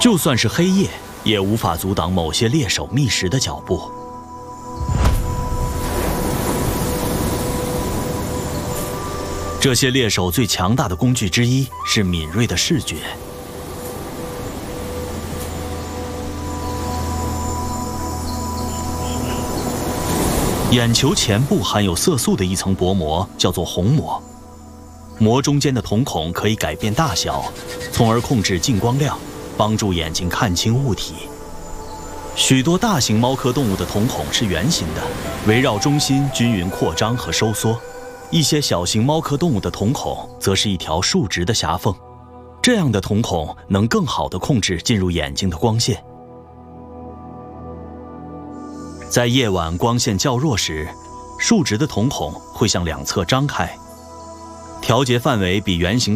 就算是黑夜，也无法阻挡某些猎手觅食的脚步。这些猎手最强大的工具之一是敏锐的视觉。眼球前部含有色素的一层薄膜叫做虹膜，膜中间的瞳孔可以改变大小，从而控制进光量，帮助眼睛看清物体。许多大型猫科动物的瞳孔是圆形的，围绕中心均匀扩张和收缩。一些小型猫科动物的瞳孔则是一条竖直的狭缝，这样的瞳孔能更好地控制进入眼睛的光线。在夜晚光线较弱时，竖直的瞳孔会向两侧张开，调节范围比圆形